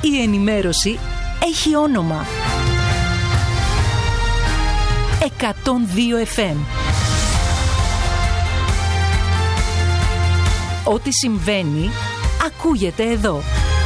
Η ενημέρωση έχει όνομα. 102 FM. Ό,τι συμβαίνει, ακούγεται εδώ.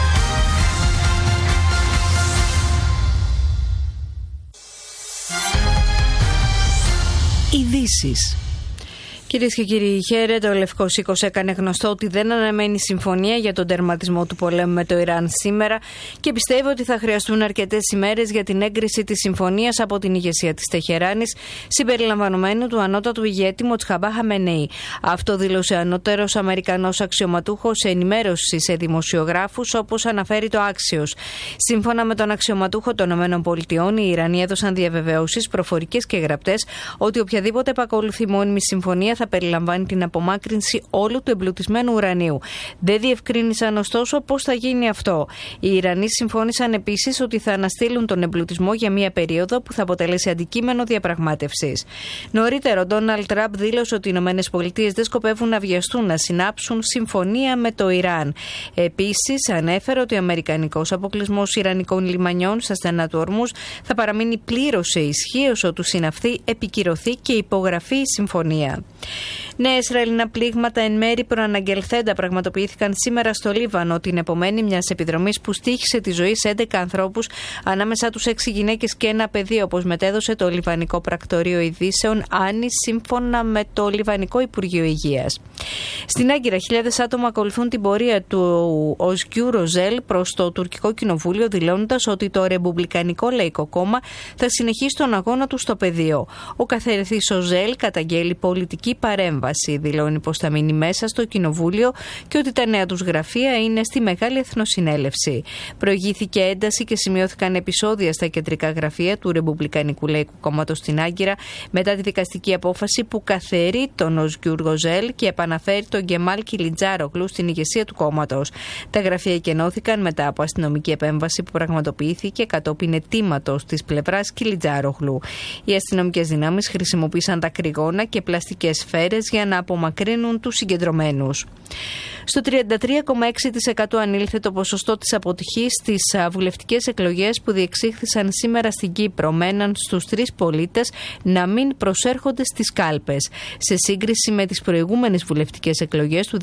Ειδήσεις. Κυρίες και κύριοι, χαίρετε. Ο Λευκός Οίκος έκανε γνωστό ότι δεν αναμένει συμφωνία για τον τερματισμό του πολέμου με το Ιράν σήμερα και πιστεύει ότι θα χρειαστούν αρκετές ημέρες για την έγκριση της συμφωνίας από την ηγεσία της Τεχεράνης, συμπεριλαμβανομένου του ανώτατου ηγέτη Μοτσχαμπά Χαμενέη. Αυτό δήλωσε ανώτερος Αμερικανός αξιωματούχος σε ενημέρωση σε δημοσιογράφους, όπως αναφέρει το Axios. Σύμφωνα με τον αξιωματούχο των ΗΠΑ, οι Ιρανοί έδωσαν διαβεβαιώσεις προφορικές και γραπτές ότι οποιαδήποτε επακολουθεί μόνιμη συμφωνία θα περιλαμβάνει την απομάκρυνση όλου του εμπλουτισμένου ουρανίου. Δεν διευκρίνησαν ωστόσο πώς θα γίνει αυτό. Οι Ιρανοί συμφώνησαν επίσης ότι θα αναστείλουν τον εμπλουτισμό για μία περίοδο που θα αποτελέσει αντικείμενο διαπραγμάτευσης. Νωρίτερα, ο Ντόναλντ Τραμπ δήλωσε ότι οι ΗΠΑ δεν σκοπεύουν να βιαστούν να συνάψουν συμφωνία με το Ιράν. Επίσης, ανέφερε ότι ο αμερικανικός αποκλεισμός ιρανικών λιμανιών στα στενά του Ορμούζ θα παραμείνει πλήρως σε ισχύ έως ότου συναυθεί, επικυρωθεί και υπογραφεί η συμφωνία. Νέα Ισραηλινά πλήγματα εν μέρη προαναγγελθέντα πραγματοποιήθηκαν σήμερα στο Λίβανο, την επομένη μιας επιδρομής που στοίχησε τη ζωή σε 11 ανθρώπους, ανάμεσά τους 6 γυναίκες και ένα παιδί, όπως μετέδωσε το Λιβανικό Πρακτορείο Ειδήσεων Άννη, σύμφωνα με το Λιβανικό Υπουργείο Υγείας. Στην Άγκυρα, χιλιάδες άτομα ακολουθούν την πορεία του Οζγκιού Ροζέλ προς το τουρκικό κοινοβούλιο, δηλώνοντας ότι το Ρεπουμπλικανικό Λαϊκό Κόμμα θα συνεχίσει τον αγώνα του στο πεδίο. Ο καθηγητής Οζέλ καταγγέλει πολιτική παρέμβαση, δηλώνει πως θα μείνει μέσα στο κοινοβούλιο και ότι τα νέα τους γραφεία είναι στη Μεγάλη Εθνοσυνέλευση. Προηγήθηκε ένταση και σημειώθηκαν επεισόδια στα κεντρικά γραφεία του Ρεπουμπλικανικού Λαϊκού Κόμματος στην Άγκυρα μετά τη δικαστική απόφαση που καθαιρεί τον Οζγκιού Ροζέλ και επαναφέρει τον Γκεμάλ Κιλιτζάρογλου στην ηγεσία του κόμματος. Τα γραφεία εκενώθηκαν μετά από αστυνομική επέμβαση που πραγματοποιήθηκε κατόπιν αιτήματος της πλευράς Κιλιτζάρογλου. Οι αστυνομικές δυνάμεις χρησιμοποίησαν τα κρυγόνα και πλαστικές σφαίρες για να απομακρύνουν τους συγκεντρωμένους. Στο 33,6% ανήλθε το ποσοστό της αποτυχής στις βουλευτικές εκλογές που διεξήχθησαν σήμερα στην Κύπρο, με έναν στους 3 πολίτες να μην προσέρχονται στις κάλπες. Σε σύγκριση με τις προηγούμενες βουλευτικές εκλογές του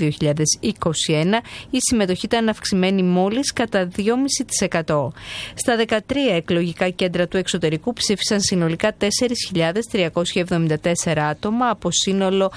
2021, η συμμετοχή ήταν αυξημένη μόλις κατά 2,5%. Στα 13 εκλογικά κέντρα του εξωτερικού ψήφισαν συνολικά 4.374 άτομα από σύνολο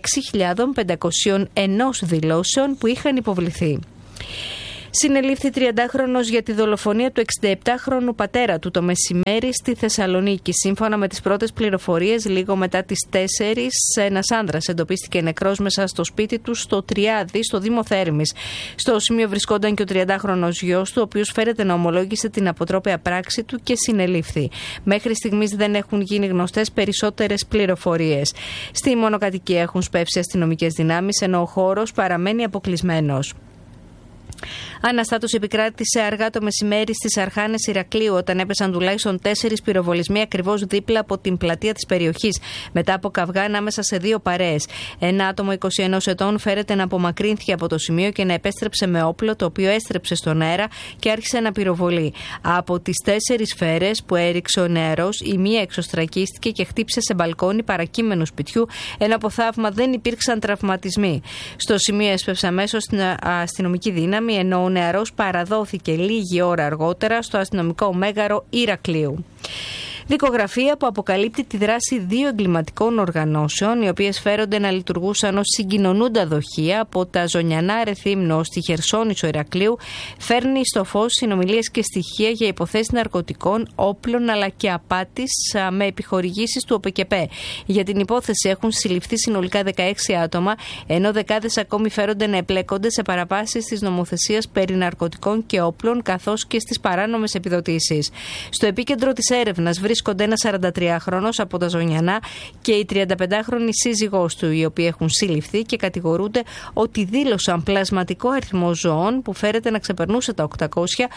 6.501 δηλώσεων που είχαν υποβληθεί. Συνελήφθη 30χρονος για τη δολοφονία του 67χρονου πατέρα του το μεσημέρι στη Θεσσαλονίκη. Σύμφωνα με τις πρώτες πληροφορίες, λίγο μετά τις 4, ένας άνδρας εντοπίστηκε νεκρός μέσα στο σπίτι του στο Τριάδι, στο Δήμο Θέρμης. Στο σημείο βρισκόταν και ο 30χρονος γιος του, ο οποίος φέρεται να ομολόγησε την αποτρόπαια πράξη του και συνελήφθη. Μέχρι στιγμής δεν έχουν γίνει γνωστές περισσότερες πληροφορίες. Στη μονοκατοικία έχουν σπεύσει αστυνομικές δυνάμεις, ενώ ο χώρος παραμένει αποκλεισμένος. Αναστάτωση επικράτησε αργά το μεσημέρι στις Αρχάνες Ηρακλείου, όταν έπεσαν τουλάχιστον 4 πυροβολισμοί ακριβώς δίπλα από την πλατεία της περιοχής, μετά από καυγά ανάμεσα σε 2 παρέες. Ένα άτομο 21 ετών φέρεται να απομακρύνθηκε από το σημείο και να επέστρεψε με όπλο, το οποίο έστρεψε στον αέρα και άρχισε να πυροβολεί. Από τις 4 σφαίρες που έριξε ο νεαρός, η μία εξωστρακίστηκε και χτύπησε σε μπαλκόνι παρακείμενου σπιτιού, ενώ από θαύμα δεν υπήρξαν τραυματισμοί. Στο σημείο έσπευσε αμέσως στην αστυνομική δύναμη, ενώ ο νεαρός παραδόθηκε λίγη ώρα αργότερα στο αστυνομικό μέγαρο Ηρακλείου. Δικογραφία που αποκαλύπτει τη δράση 2 εγκληματικών οργανώσεων, οι οποίες φέρονται να λειτουργούσαν ως συγκοινωνούντα δοχεία από τα Ζωνιανά Ρεθύμνο στη Χερσόνησο Ηρακλείου, φέρνει στο φως συνομιλίες και στοιχεία για υποθέσεις ναρκωτικών, όπλων αλλά και απάτης με επιχορηγήσεις του ΟΠΕΚΕΠΕ. Για την υπόθεση έχουν συλληφθεί συνολικά 16 άτομα, ενώ δεκάδες ακόμη φέρονται να επλέκονται σε παραβάσεις της νομοθεσίας περί ναρκωτικών και όπλων, καθώς και στις παράνομες επιδοτήσεις. Στο επίκεντρο της έρευνας βρίσκονται ένα 43χρονος από τα Ζωνιανά και η 35χρονη σύζυγός του, οι οποίοι έχουν συλληφθεί και κατηγορούνται ότι δήλωσαν πλασματικό αριθμό ζώων που φέρεται να ξεπερνούσε τα 800,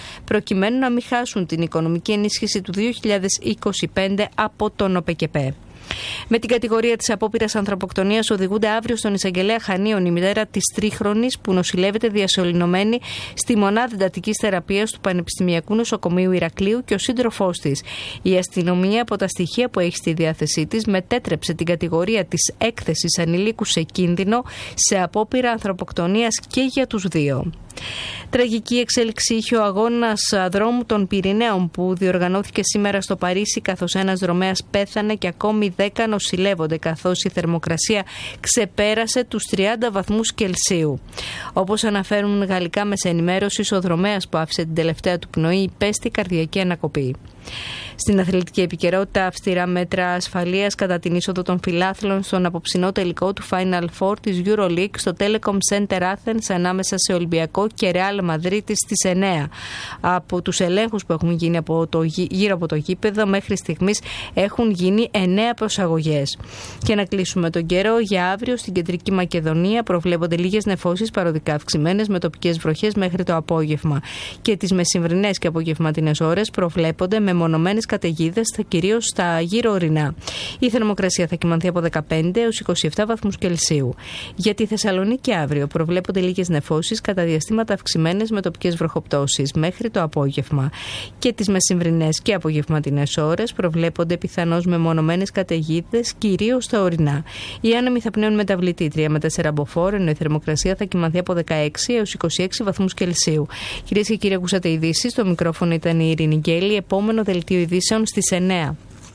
προκειμένου να μην χάσουν την οικονομική ενίσχυση του 2025 από τον ΟΠΕΚΕΠΕ. Με την κατηγορία της απόπειρας ανθρωποκτονίας οδηγούνται αύριο στον εισαγγελέα Χανίων η μητέρα της τρίχρονης που νοσηλεύεται διασωληνωμένη στη μονάδα εντατικής θεραπείας του Πανεπιστημιακού Νοσοκομείου Ηρακλείου και ο σύντροφός της. Η αστυνομία, από τα στοιχεία που έχει στη διάθεσή της, μετέτρεψε την κατηγορία της έκθεσης ανηλίκου σε κίνδυνο σε απόπειρα ανθρωποκτονίας και για τους δύο. Τραγική εξέλιξη είχε ο αγώνας δρόμου των Πυρηναίων που διοργανώθηκε σήμερα στο Παρίσι, καθώς ένας δρομέας πέθανε και ακόμη 10 νοσηλεύονται, καθώς η θερμοκρασία ξεπέρασε τους 30 βαθμούς Κελσίου. Όπως αναφέρουν γαλλικά μέσα ενημέρωσης, ο δρομέας που άφησε την τελευταία του πνοή υπέστη καρδιακή ανακοπή. Στην αθλητική επικαιρότητα, αυστηρά μέτρα ασφαλείας κατά την είσοδο των φιλάθλων στον απόψινό τελικό του Final Four της EuroLeague στο Telecom Center Athens ανάμεσα σε Ολυμπιακό και Real Madrid στις 9. Από τους ελέγχους που έχουν γίνει γύρω από το γήπεδο μέχρι στιγμής έχουν γίνει 9 προσαγωγές. Και να κλείσουμε τον καιρό, για αύριο στην Κεντρική Μακεδονία προβλέπονται λίγες νεφώσεις παροδικά αυξημένες με τοπικές βροχές μέχρι το απόγευμα. Και τις μεσημβρινές και απογευματινές ώρες προβλέπονται μεμονωμένες καταιγίδες, κυρίως στα γύρω ορεινά. Η θερμοκρασία θα κυμανθεί από 15 έως 27 βαθμούς Κελσίου. Για τη Θεσσαλονίκη αύριο προβλέπονται λίγες νεφώσεις κατά διαστήματα αυξημένες με τοπικές βροχοπτώσεις μέχρι το απόγευμα. Και τις μεσημβρινές και απογευματινές ώρες προβλέπονται πιθανώς μεμονωμένες καταιγίδες, κυρίως στα ορεινά. Οι άνεμοι θα πνέουν μεταβλητή 3 με 4 μποφόρ, ενώ η θερμοκρασία θα κυμανθεί από 16 έως 26 βαθμούς Κελσίου. Κυρίες και κύριοι, ακούσατε ειδήσεις. Στο μικρόφωνο ήταν η Ειρήνη Γκέλη. Επόμενο δελτίο ειδήσεων στις 9.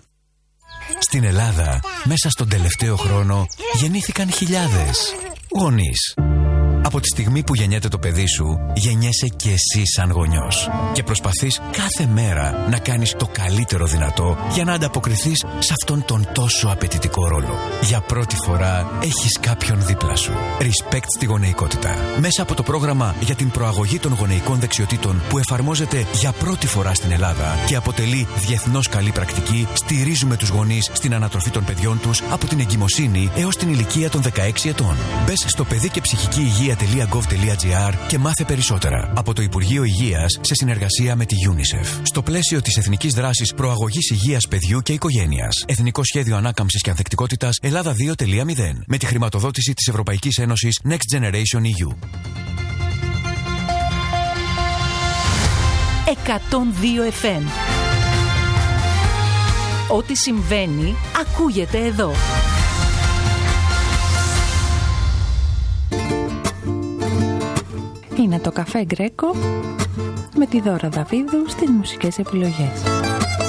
Στην Ελλάδα, μέσα στον τελευταίο χρόνο, γεννήθηκαν χιλιάδες γονείς. Από τη στιγμή που γεννιέται το παιδί σου, γεννιέσαι και εσύ σαν γονιός. Και προσπαθείς κάθε μέρα να κάνεις το καλύτερο δυνατό για να ανταποκριθείς σε αυτόν τον τόσο απαιτητικό ρόλο. Για πρώτη φορά έχεις κάποιον δίπλα σου. Respect στη γονεϊκότητα. Μέσα από το πρόγραμμα για την προαγωγή των γονεϊκών δεξιοτήτων που εφαρμόζεται για πρώτη φορά στην Ελλάδα και αποτελεί διεθνώς καλή πρακτική, στηρίζουμε τους γονείς στην ανατροφή των παιδιών τους από την εγκυμοσύνη έως την ηλικία των 16 ετών. Μπες στο παιδί και ψυχική υγεία.gov.gr και μάθε περισσότερα από το Υπουργείο Υγείας σε συνεργασία με τη UNICEF. Στο πλαίσιο της Εθνικής Δράσης Προαγωγής Υγείας Παιδιού και Οικογένειας. Εθνικό Σχέδιο Ανάκαμψης και Ανθεκτικότητας Ελλάδα 2.0. Με τη χρηματοδότηση της Ευρωπαϊκής Ένωσης Next Generation EU. 102 FM. Ό,τι συμβαίνει ακούγεται εδώ. Είναι το Καφέ Γκρέκο με τη Δώρα Δαβίδου στις μουσικές επιλογές.